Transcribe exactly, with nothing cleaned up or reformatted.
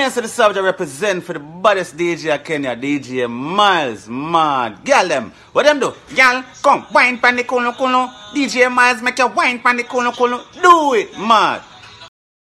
me say the subject represent for the baddest D J of Kenya, D J Miles, mad. Girl them, what them do? Girl, come, wine pan the kuno kuno. D J Miles make you wine pan the kuno kuno. Do it, mad.